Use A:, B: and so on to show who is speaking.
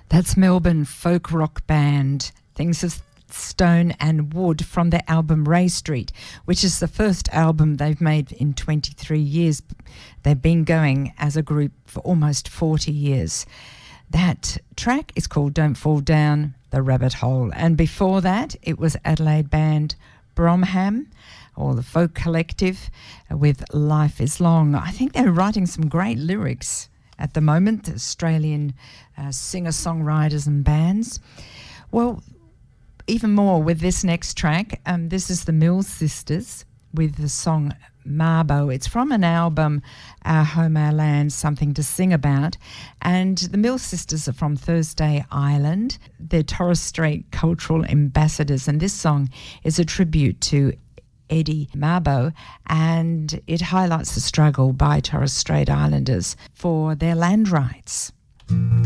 A: That's Melbourne folk rock band Things of Stone and Wood from their album Ray Street, which is the first album they've made in 23 years. They've been going as a group for almost 40 years. That track is called Don't Fall Down the Rabbit Hole. And before that, it was Adelaide band Bromham, or the Folk Collective, with Life is Long. I think they're writing some great lyrics at the moment, Australian singer-songwriters and bands. Well, even more with this next track. This is the Mills Sisters with the song Mabo. It's from an album, Our Home, Our Land, Something to Sing About. And the Mills Sisters are from Thursday Island. They're Torres Strait cultural ambassadors, and this song is a tribute to Eddie Mabo, and it highlights the struggle by Torres Strait Islanders for their land rights.